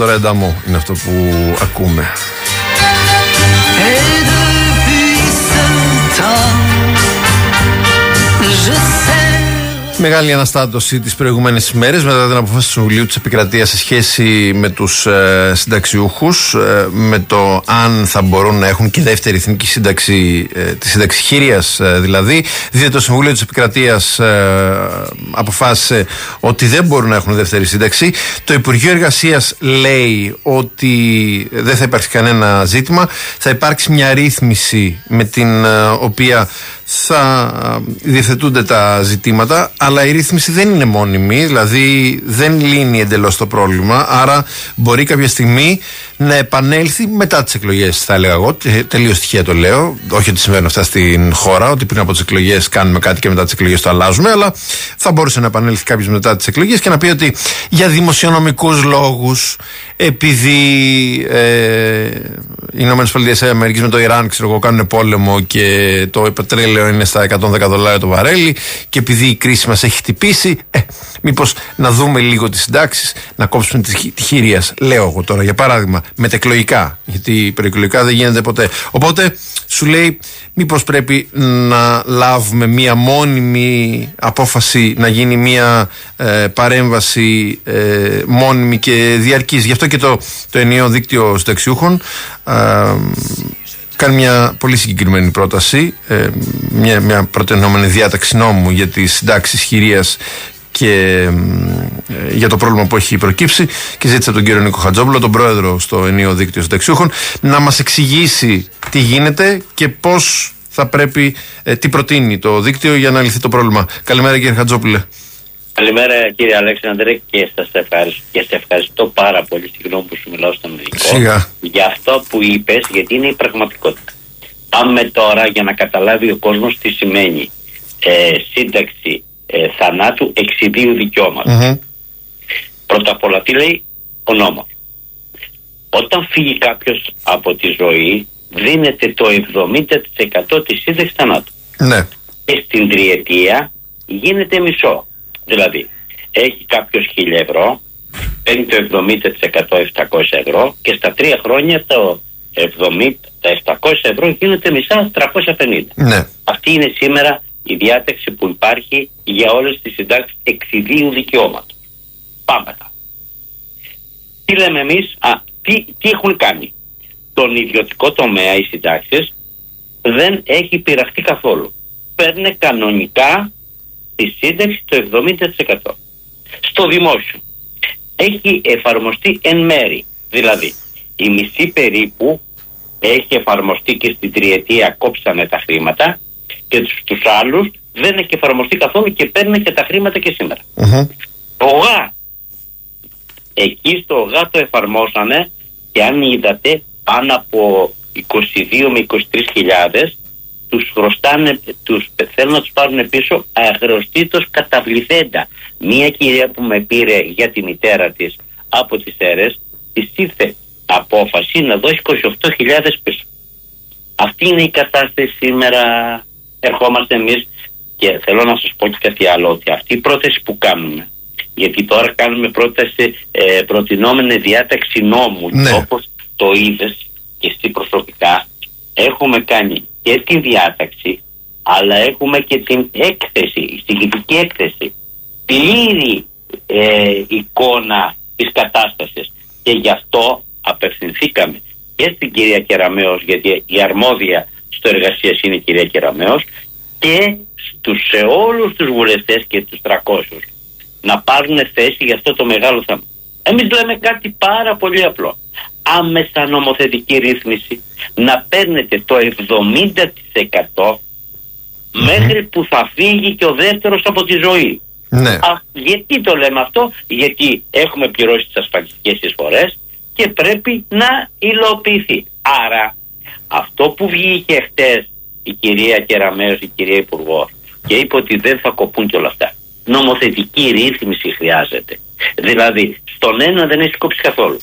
Τώρα ενταμό είναι αυτό που ακούμε. Μεγάλη αναστάτωση τις προηγούμενες ημέρες μετά την απόφαση του Συμβουλίου της Επικρατείας σε σχέση με τους συνταξιούχους, με το αν θα μπορούν να έχουν και δεύτερη εθνική σύνταξη, τη σύνταξη χείριας δηλαδή. Διότι το Συμβουλίο της Επικρατείας αποφάσισε ότι δεν μπορούν να έχουν δεύτερη σύνταξη. Το Υπουργείο Εργασίας λέει ότι δεν θα υπάρξει κανένα ζήτημα. Θα υπάρξει μια ρύθμιση με την οποία θα διευθετούνται τα ζητήματα, αλλά η ρύθμιση δεν είναι μόνιμη, δηλαδή δεν λύνει εντελώς το πρόβλημα, άρα μπορεί κάποια στιγμή να επανέλθει μετά τις εκλογές, θα έλεγα εγώ, τελείως τυχαία το λέω, όχι ότι συμβαίνουν αυτά στην χώρα, ότι πριν από τις εκλογές κάνουμε κάτι και μετά τις εκλογές το αλλάζουμε, αλλά θα μπορούσε να επανέλθει κάποιος μετά τις εκλογές και να πει ότι για δημοσιονομικούς λόγους, επειδή οι ΗΠΑ με το Ιράν, ξέρω εγώ, κάνουν πόλεμο και το πετρέλαιο είναι στα $110 το βαρέλι και επειδή η κρίση μας έχει χτυπήσει, μήπως να δούμε λίγο τις συντάξεις, να κόψουμε τη χείριας, λέω εγώ τώρα για παράδειγμα, μετεκλογικά, γιατί προεκλογικά δεν γίνεται ποτέ. Οπότε σου λέει μήπως πρέπει να λάβουμε μία μόνιμη απόφαση, να γίνει μία παρέμβαση μόνιμη και διαρκής. Γι' αυτό και το ενιαίο δίκτυο συνταξιούχων κάνει μια πολύ συγκεκριμένη πρόταση, μια προτενόμενη διάταξη νόμου για τις συντάξεις χειρίας και για το πρόβλημα που έχει προκύψει, και ζήτησε από τον κύριο Νίκο Χατζόπουλο, τον πρόεδρο στο ενιαίο δίκτυο συνταξιούχων, να μας εξηγήσει τι γίνεται και πώς θα πρέπει, τι προτείνει το δίκτυο για να λυθεί το πρόβλημα. Καλημέρα κύριε Χατζόπουλε. Καλημέρα κύριε Αλέξανδρε, και σε ευχαριστώ πάρα πολύ, συγγνώμη που σου μιλάω στον ειδικό, για αυτό που είπες, γιατί είναι η πραγματικότητα. Πάμε τώρα για να καταλάβει ο κόσμος τι σημαίνει σύνταξη θανάτου εξιδίου δικαιώματα. Πρώτα απ' όλα τι λέει ο νόμος? Όταν φύγει κάποιος από τη ζωή, δίνεται το 70% της σύνταξης θανάτου. Ναι. Και στην τριετία γίνεται μισό. Δηλαδή, έχει κάποιος 1.000 ευρώ, παίρνει το 70% 700 ευρώ και στα 3 χρόνια το 700 ευρώ γίνεται μισά 350. Ναι. Αυτή είναι σήμερα η διάταξη που υπάρχει για όλες τις συντάξεις εξιδίου δικαιώματος. Πάμε τώρα. Τι λέμε εμείς, τι έχουν κάνει? Τον ιδιωτικό τομέα οι συντάξεις δεν έχει πειραχτεί καθόλου. Παίρνει κανονικά τη σύνταξη το 70%. Στο δημόσιο έχει εφαρμοστεί εν μέρη, δηλαδή η μισή περίπου έχει εφαρμοστεί και στην τριετία κόψανε τα χρήματα, και στους άλλους δεν έχει εφαρμοστεί καθόλου και παίρνουν και τα χρήματα και σήμερα. Το ΟΓΑ, εκεί στο ΟΓΑ το εφαρμόσανε, και αν είδατε πάνω από 22 με 23 χιλιάδες τους χρωστάνε, θέλουν να τους πάρουν πίσω αχρεωστήτως καταβληθέντα. Μία κυρία που με πήρε για τη μητέρα της από τις αίρες, της ήρθε απόφαση να δώσει 28.000 πίσω. Αυτή είναι η κατάσταση σήμερα. Ερχόμαστε εμείς και θέλω να σας πω και κάτι άλλο, ότι αυτή η πρόταση που κάνουμε, γιατί τώρα κάνουμε πρόταση προτινόμενη διάταξη νόμου, ναι, όπως το είδες και εσύ προσωπικά, έχουμε κάνει και τη διάταξη, αλλά έχουμε και την έκθεση, η συγκεκριτική έκθεση, πλήρη εικόνα της κατάστασης, και γι' αυτό απευθυνθήκαμε και στην κυρία Κεραμέως, γιατί η αρμόδια στο εργασίας είναι η κυρία Κεραμέως, και σε όλους τους βουλευτές και τους 300 να πάρουν θέση για αυτό το μεγάλο θέμα. Εμείς λέμε κάτι πάρα πολύ απλό. Άμεσα νομοθετική ρύθμιση, να παίρνετε το 70% μέχρι που θα φύγει και ο δεύτερος από τη ζωή. Ναι. Γιατί το λέμε αυτό? Γιατί έχουμε πληρώσει τις ασφαλιστικές εισφορές και πρέπει να υλοποιηθεί. Άρα αυτό που βγήκε χτες η κυρία Κεραμέως, η κυρία Υπουργός, και είπε ότι δεν θα κοπούν και όλα αυτά, νομοθετική ρύθμιση χρειάζεται. Δηλαδή στον ένα δεν έχει κόψει καθόλου.